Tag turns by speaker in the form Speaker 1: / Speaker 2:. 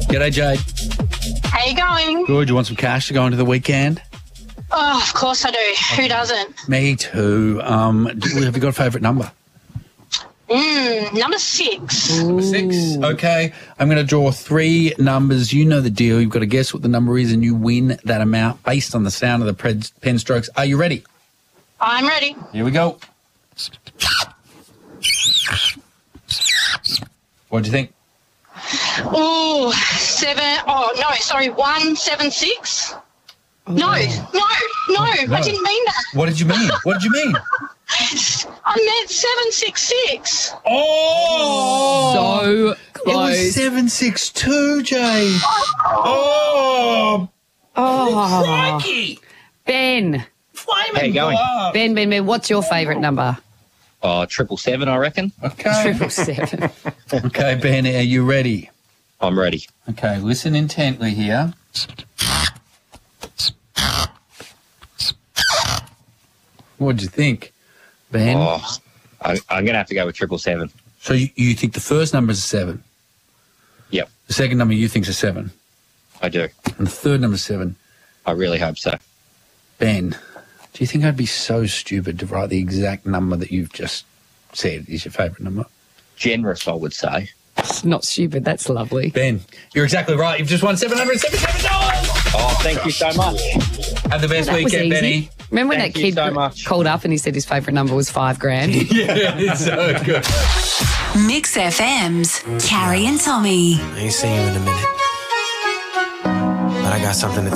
Speaker 1: G'day, Jade.
Speaker 2: How you going?
Speaker 1: Good. You want some cash to go into the weekend?
Speaker 2: Oh, of course I do. Who doesn't?
Speaker 1: Me too. Have you got a favourite number?
Speaker 2: Number 6.
Speaker 1: Number 6. Okay. I'm going to draw 3 numbers. You know the deal. You've got to guess what the number is and you win that amount based on the sound of the pen strokes. Are you ready?
Speaker 2: I'm ready.
Speaker 1: Here we go. What do you think?
Speaker 2: Ooh, 7. Oh, no, sorry, 176. No, I didn't mean that.
Speaker 1: What did you mean? What did you mean?
Speaker 2: I meant 766.
Speaker 1: Oh!
Speaker 3: So
Speaker 1: It
Speaker 3: close.
Speaker 1: was 762, Jay. Oh! Crikey!
Speaker 3: Ben.
Speaker 1: Flaming
Speaker 4: How you going?
Speaker 1: glove.
Speaker 3: Ben, what's your favourite number?
Speaker 4: 777, I reckon.
Speaker 1: Okay.
Speaker 3: 777.
Speaker 1: Okay, Ben, are you ready?
Speaker 4: I'm ready.
Speaker 1: Okay, listen intently here. What'd you think, Ben?
Speaker 4: I'm going to have to go with 777.
Speaker 1: So you think the first number is a 7?
Speaker 4: Yep,
Speaker 1: The second number you think is a 7?
Speaker 4: I do.
Speaker 1: And the third number is 7?
Speaker 4: I really hope so.
Speaker 1: Ben, do you think I'd be so stupid to write the exact number that you've just said is your favourite number?
Speaker 4: Generous, I would say.
Speaker 3: It's not stupid. That's lovely.
Speaker 1: Ben, you're exactly right. You've just won $777.
Speaker 4: Oh, thank you so much.
Speaker 1: Have the best
Speaker 3: That was
Speaker 1: weekend,
Speaker 3: easy.
Speaker 1: Benny.
Speaker 3: Remember when
Speaker 4: Thank
Speaker 3: that
Speaker 4: you
Speaker 3: kid
Speaker 4: so much.
Speaker 3: called up and he said his favourite number was $5,000?
Speaker 1: Yeah, it's so good.
Speaker 5: Mix FM's Carrie and Tommy.
Speaker 6: I ain't seen you in a minute, but I got something to